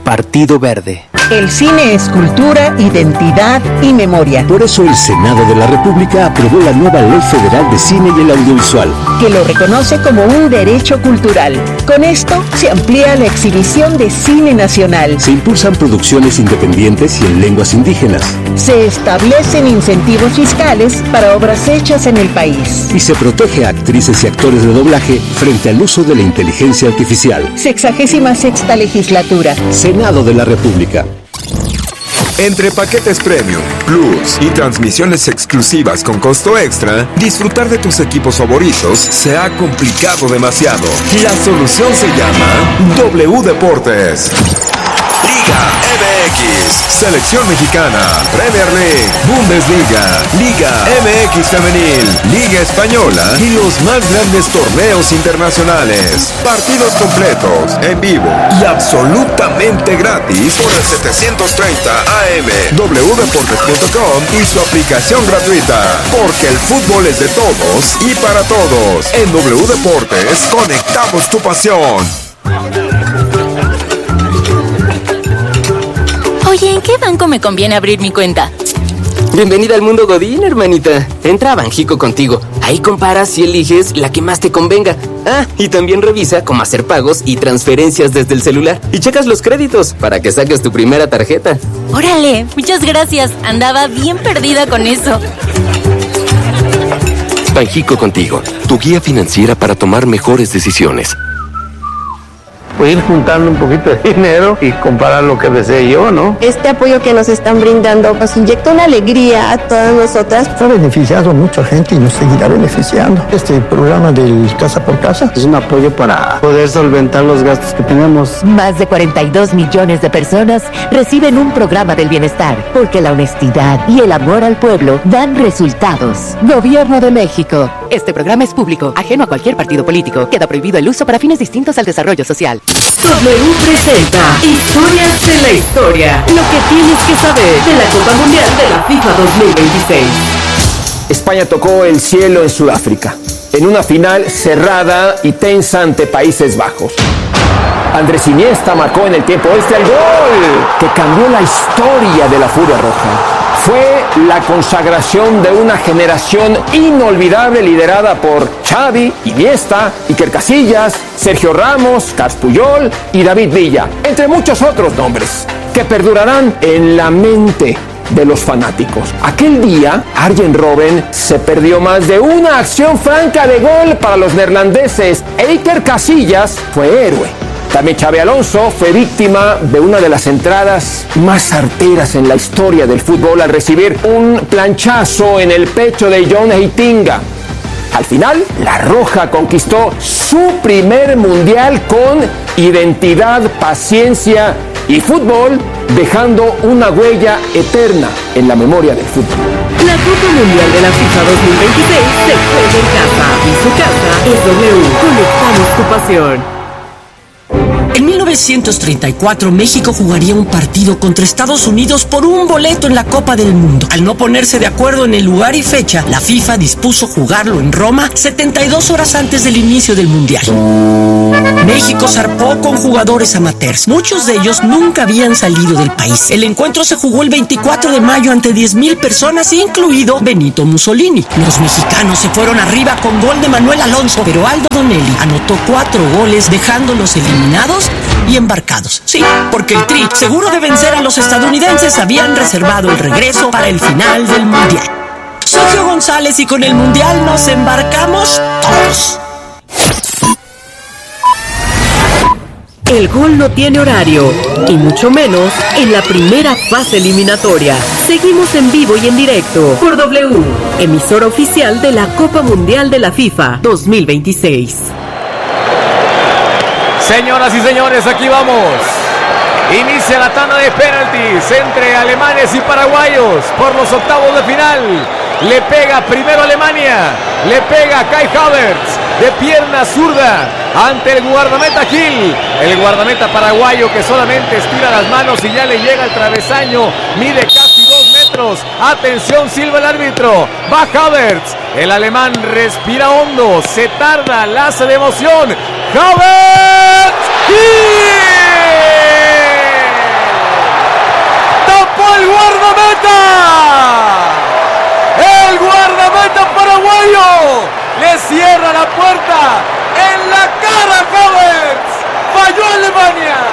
Partido Verde. El cine es cultura, identidad y memoria. Por eso el Senado de la República aprobó la nueva Ley Federal de Cine y el Audiovisual, que lo reconoce como un derecho cultural. Con esto se amplía la exhibición de cine nacional. Se impulsan producciones independientes y en lenguas indígenas. Se establecen incentivos fiscales para obras hechas en el país. Y se protege a actrices y actores de doblaje frente al uso de la inteligencia artificial. 66ª legislatura. Senado de la República. Entre paquetes Premium, Plus y transmisiones exclusivas con costo extra, disfrutar de tus equipos favoritos se ha complicado demasiado. La solución se llama W Deportes. Liga MX, Selección Mexicana, Premier League, Bundesliga, Liga MX Femenil, Liga Española y los más grandes torneos internacionales. Partidos completos, en vivo y absolutamente gratis por el 730 AM, wdeportes.com y su aplicación gratuita. Porque el fútbol es de todos y para todos. En W Deportes conectamos tu pasión. Oye, ¿en qué banco me conviene abrir mi cuenta? Bienvenida al mundo Godín, hermanita. Entra a Banjico Contigo. Ahí comparas y eliges la que más te convenga. Ah, y también revisa cómo hacer pagos y transferencias desde el celular. Y checas los créditos para que saques tu primera tarjeta. Órale, muchas gracias. Andaba bien perdida con eso. Banjico Contigo, tu guía financiera para tomar mejores decisiones. Pues ir juntando un poquito de dinero y comprar lo que desee yo, ¿no? Este apoyo que nos están brindando nos inyecta una alegría a todas nosotras. Está beneficiando a mucha gente y nos seguirá beneficiando. Este programa del Casa por Casa es un apoyo para poder solventar los gastos que tenemos. Más de 42 millones de personas reciben un programa del bienestar, porque la honestidad y el amor al pueblo dan resultados. Gobierno de México. Este programa es público, ajeno a cualquier partido político. Queda prohibido el uso para fines distintos al desarrollo social. W presenta Historias de la Historia. Lo que tienes que saber de la Copa Mundial de la FIFA 2026. España tocó el cielo en Sudáfrica, en una final cerrada y tensa ante Países Bajos. Andrés Iniesta marcó en el tiempo extra el gol que cambió la historia de la Furia Roja. Fue la consagración de una generación inolvidable liderada por Xavi, Iniesta, Iker Casillas, Sergio Ramos, Carles Puyol y David Villa, entre muchos otros nombres que perdurarán en la mente de los fanáticos. Aquel día, Arjen Robben se perdió más de una acción franca de gol para los neerlandeses e Iker Casillas fue héroe. También Xabi Alonso fue víctima de una de las entradas más arteras en la historia del fútbol al recibir un planchazo en el pecho de John Heitinga. Al final, la Roja conquistó su primer mundial con identidad, paciencia y fútbol, dejando una huella eterna en la memoria del fútbol. La Copa Mundial de la FIFA 2026 se juega en casa y su casa es W. Conectamos tu pasión. En 1934, México jugaría un partido contra Estados Unidos por un boleto en la Copa del Mundo. Al no ponerse de acuerdo en el lugar y fecha, la FIFA dispuso jugarlo en Roma 72 horas antes del inicio del Mundial. México zarpó con jugadores amateurs. Muchos de ellos nunca habían salido del país. El encuentro se jugó el 24 de mayo ante 10,000 personas, incluido Benito Mussolini. Los mexicanos se fueron arriba con gol de Manuel Alonso, pero Aldo Donelli anotó 4 goles, dejándolos eliminados y embarcados. Sí, porque el Tri, seguro de vencer a los estadounidenses, habían reservado el regreso para el final del Mundial. Sergio González, y con el Mundial nos embarcamos todos. El gol no tiene horario, y mucho menos en la primera fase eliminatoria. Seguimos en vivo y en directo por W, emisora oficial de la Copa Mundial de la FIFA 2026. Señoras y señores, aquí vamos. Inicia la tanda de penaltis entre alemanes y paraguayos por los octavos de final. Le pega primero Alemania, le pega Kai Havertz de pierna zurda ante el guardameta Gil. El guardameta paraguayo que solamente estira las manos y ya le llega al travesaño. Mide casi 2 metros. Atención, silba el árbitro. Va Havertz. El alemán respira hondo. Se tarda, la hace de emoción. ¡Havertz! ¡Gil!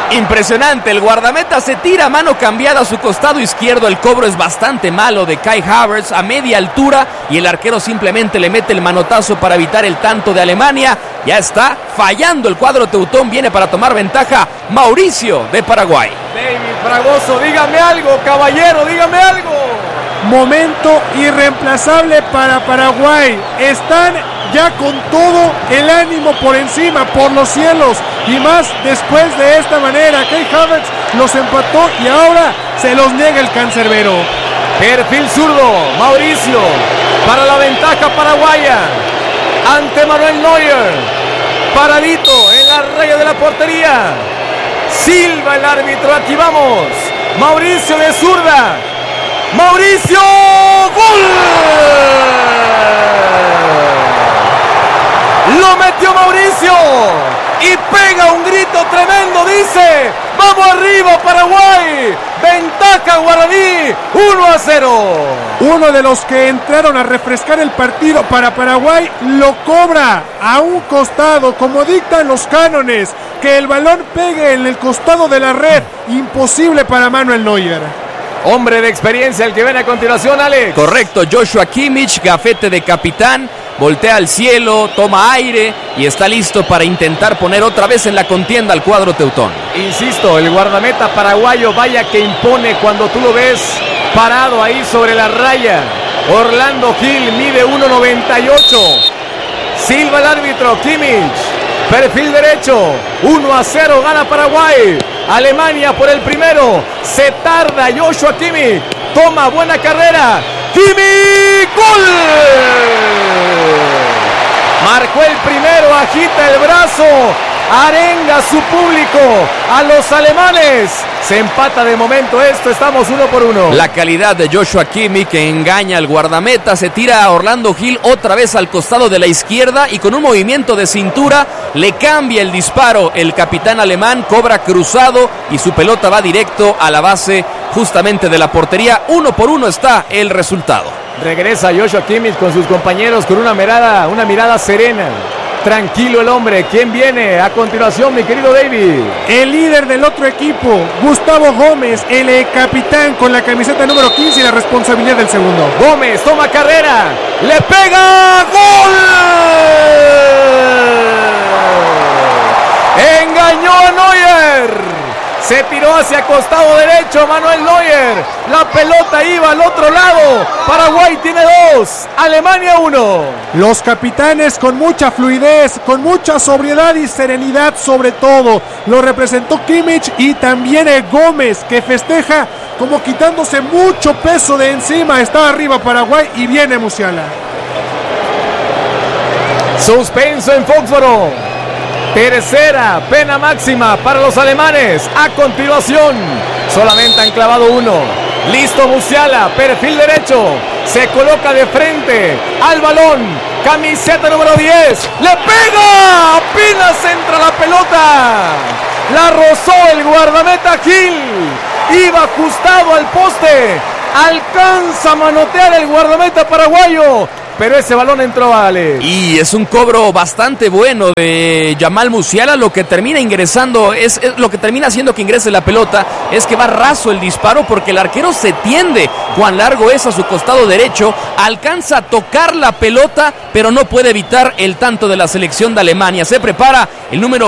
Impresionante, el guardameta se tira, mano cambiada a su costado izquierdo, el cobro es bastante malo de Kai Havertz a media altura y el arquero simplemente le mete el manotazo para evitar el tanto de Alemania. Ya está fallando el cuadro teutón, viene para tomar ventaja Mauricio de Paraguay. David Fragoso, dígame algo, caballero, dígame algo. Momento irreemplazable para Paraguay. Están ya con todo el ánimo por encima, por los cielos, y más después de esta manera. Kai Havertz los empató y ahora se los niega el cancerbero. Perfil zurdo, Mauricio, para la ventaja paraguaya, ante Manuel Neuer, paradito en la raya de la portería. Silva el árbitro, aquí vamos. Mauricio de zurda. Mauricio, ¡gol! Lo metió Mauricio y pega un grito tremendo, dice: ¡vamos arriba Paraguay! Ventaja guaraní, 1-0. Uno de los que entraron a refrescar el partido para Paraguay lo cobra a un costado, como dictan los cánones, que el balón pegue en el costado de la red. Imposible para Manuel Neuer. Hombre de experiencia el que viene a continuación, Alex. Correcto, Joshua Kimmich, gafete de capitán, voltea al cielo, toma aire y está listo para intentar poner otra vez en la contienda al cuadro teutón. Insisto, el guardameta paraguayo, vaya que impone cuando tú lo ves parado ahí sobre la raya. Orlando Gil mide 1.98. Silva el árbitro, Kimmich, perfil derecho, 1-0, gana Paraguay. Alemania por el primero, se tarda Joshua Kimmich, toma buena carrera, Kimmich, ¡gol! Marcó el primero, agita el brazo, arenga a su público, a los alemanes. Se empata de momento esto, estamos 1-1. La calidad de Joshua Kimmich que engaña al guardameta, se tira a Orlando Gil otra vez al costado de la izquierda y con un movimiento de cintura le cambia el disparo. El capitán alemán cobra cruzado y su pelota va directo a la base justamente de la portería. 1-1 está el resultado. Regresa Joshua Kimmich con sus compañeros con una mirada serena. Tranquilo el hombre. ¿Quién viene a continuación, mi querido David? El líder del otro equipo, Gustavo Gómez, el capitán con la camiseta número 15 y la responsabilidad del segundo. Gómez toma carrera, le pega, ¡gol! Engañó a Neuer. Se tiró hacia costado derecho Manuel Neuer. La pelota iba al otro lado. Paraguay tiene 2, Alemania 1. Los capitanes con mucha fluidez, con mucha sobriedad y serenidad sobre todo. Lo representó Kimmich y también Gómez, que festeja como quitándose mucho peso de encima. Está arriba Paraguay y viene Musiala. Suspenso en Foxboro. Tercera pena máxima para los alemanes. A continuación, solamente han clavado uno. Listo Musiala, perfil derecho. Se coloca de frente al balón. Camiseta número 10. ¡Le pega! Apenas entra la pelota. La rozó el guardameta Gil. Iba ajustado al poste. Alcanza a manotear el guardameta paraguayo. Pero ese balón entró, Ale. Y es un cobro bastante bueno de Jamal Musiala. Lo que termina ingresando es lo que termina haciendo que ingrese la pelota es que va raso el disparo porque el arquero se tiende. Cuán largo es a su costado derecho, alcanza a tocar la pelota, pero no puede evitar el tanto de la selección de Alemania. Se prepara el número